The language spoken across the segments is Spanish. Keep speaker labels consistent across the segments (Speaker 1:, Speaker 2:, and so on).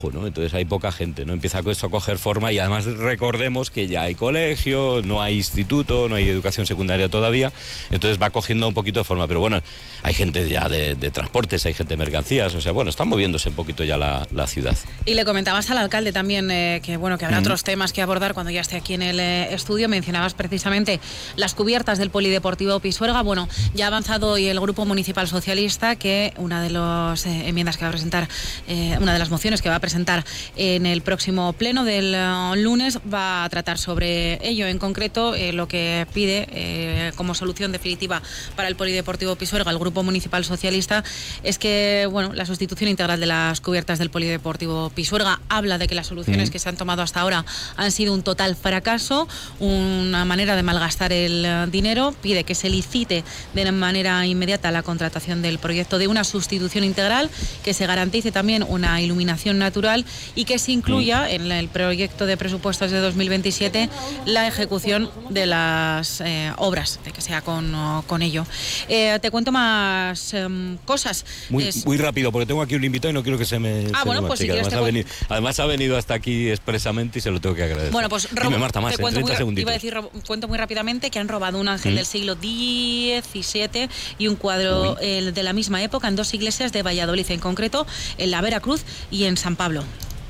Speaker 1: ¿no? Entonces hay poca gente, ¿no? Empieza esto a coger forma y además recordemos que ya hay colegio, no hay instituto, no hay educación secundaria todavía, entonces va cogiendo un poquito de forma, pero bueno, hay gente ya de transportes, hay gente de mercancías, o sea, bueno, está moviéndose un poquito ya la ciudad.
Speaker 2: Y le comentabas al alcalde también que habrá otros temas que abordar cuando ya esté aquí en el estudio. Mencionabas precisamente las cubiertas del Polideportivo Pisuerga. Bueno, ya ha avanzado hoy el Grupo Municipal Socialista que una de las enmiendas que va a presentar, una de las mociones que va a presentar en el próximo pleno del lunes va a tratar sobre ello. En concreto, lo que pide como solución definitiva para el Polideportivo Pisuerga el Grupo Municipal Socialista es que la sustitución integral de las cubiertas del Polideportivo Pisuerga. Habla de que las soluciones que se han tomado hasta ahora han sido un total fracaso, una manera de malgastar el dinero. Pide que se licite de manera inmediata la contratación del proyecto de una sustitución integral, que se garantice también una iluminación natural y que se incluya en el proyecto de presupuestos de 2027 la ejecución de las obras, de que sea con ello. Te cuento más cosas.
Speaker 1: Muy rápido, porque tengo aquí un invitado y no quiero que se me...
Speaker 2: Pues si quieres
Speaker 1: además ha venido hasta aquí expresamente y se lo tengo que agradecer.
Speaker 2: Bueno, pues
Speaker 1: dime, Marta, más, en 30 segunditos.
Speaker 2: Cuento muy rápidamente que han robado un ángel del siglo XVII y un cuadro de la misma época en dos iglesias de Valladolid, en concreto en la Veracruz y en San Pablo.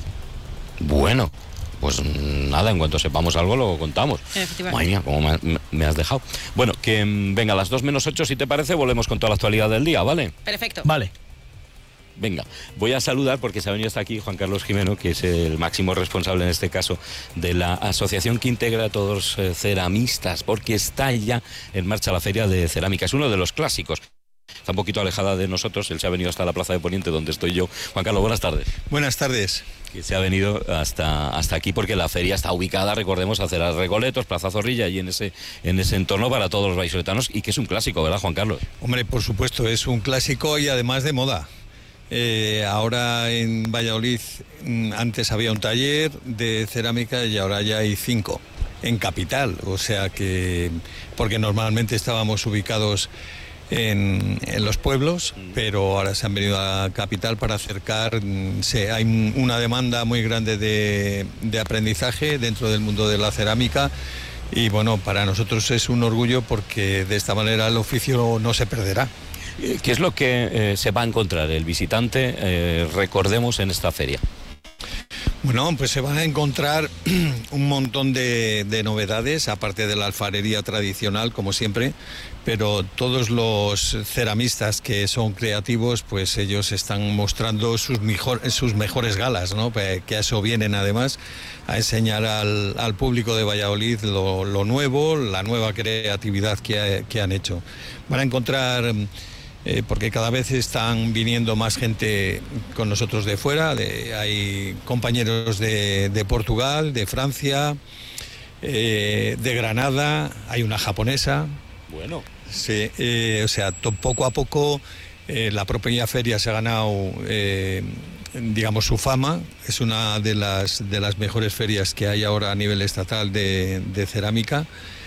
Speaker 1: Bueno, pues nada, en cuanto sepamos algo lo contamos. Madre mía, cómo me has dejado. Bueno, que venga, a las 2:08, si te parece, volvemos con toda la actualidad del día, ¿vale?
Speaker 2: Perfecto.
Speaker 1: Vale. Venga, voy a saludar porque se ha venido hasta aquí Juan Carlos Jimeno, que es el máximo responsable en este caso de la asociación que integra a todos los ceramistas, porque está ya en marcha la Feria de Cerámica. Es uno de los clásicos. Está un poquito alejada de nosotros, él se ha venido hasta la Plaza de Poniente, donde estoy yo. Juan Carlos, buenas tardes.
Speaker 3: Buenas tardes.
Speaker 1: Que se ha venido hasta aquí porque la feria está ubicada, recordemos, hacia Recoletos, Plaza Zorrilla y en ese entorno para todos los vallisoletanos, y que es un clásico, ¿verdad, Juan Carlos?
Speaker 3: Hombre, por supuesto, es un clásico y además de moda. Ahora en Valladolid antes había un taller de cerámica y ahora ya hay 5 en capital, o sea que porque normalmente estábamos ubicados en los pueblos, pero ahora se han venido a capital para acercarse. Hay una demanda muy grande de aprendizaje dentro del mundo de la cerámica y bueno, para nosotros es un orgullo porque de esta manera el oficio no se perderá.
Speaker 1: ¿Qué es lo que se va a encontrar el visitante, recordemos, en esta feria?
Speaker 3: Bueno, pues se van a encontrar un montón de novedades, aparte de la alfarería tradicional, como siempre, pero todos los ceramistas que son creativos, pues ellos están mostrando sus mejores galas, ¿no? Que a eso vienen además, a enseñar al público de Valladolid lo nuevo, la nueva creatividad que han hecho. Van a encontrar... porque cada vez están viniendo más gente con nosotros de fuera, hay compañeros de Portugal, de Francia, de Granada, hay una japonesa.
Speaker 1: Bueno.
Speaker 3: Sí, o sea, poco a poco la propia feria se ha ganado, digamos, su fama. Es una de las mejores ferias que hay ahora a nivel estatal de cerámica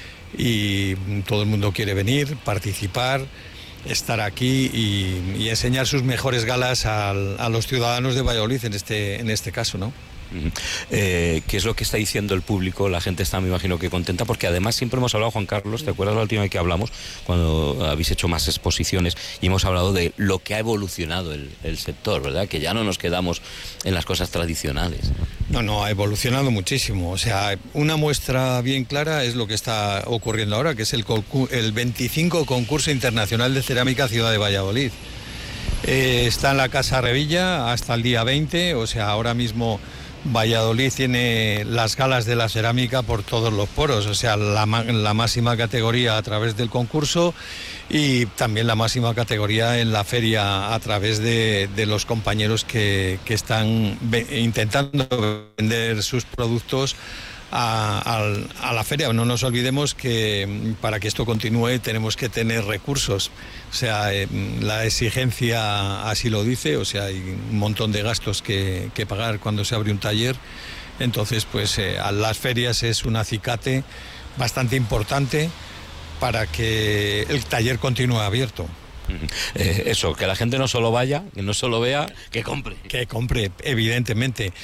Speaker 3: y todo el mundo quiere venir, participar, estar aquí y enseñar sus mejores galas a los ciudadanos de Valladolid en este caso, ¿no?
Speaker 1: ¿Qué es lo que está diciendo el público? La gente está, me imagino, que contenta, porque además siempre hemos hablado, Juan Carlos, ¿te acuerdas la última vez que hablamos, cuando habéis hecho más exposiciones, y hemos hablado de lo que ha evolucionado el sector, ¿verdad? Que ya no nos quedamos en las cosas tradicionales.
Speaker 3: No, ha evolucionado muchísimo. O sea, una muestra bien clara es lo que está ocurriendo ahora, que es el 25 Concurso Internacional de Cerámica Ciudad de Valladolid. Está en la Casa Revilla hasta el día 20, o sea, ahora mismo Valladolid tiene las galas de la cerámica por todos los poros, o sea, la máxima categoría a través del concurso y también la máxima categoría en la feria a través de los compañeros que están intentando vender sus productos a la feria. No nos olvidemos que para que esto continúe tenemos que tener recursos, o sea, la exigencia así lo dice, o sea, hay un montón de gastos que pagar cuando se abre un taller, entonces pues a las ferias es un acicate bastante importante para que el taller continúe abierto.
Speaker 1: Eso, que la gente no solo vaya, que no solo vea, que compre.
Speaker 3: Que compre, evidentemente.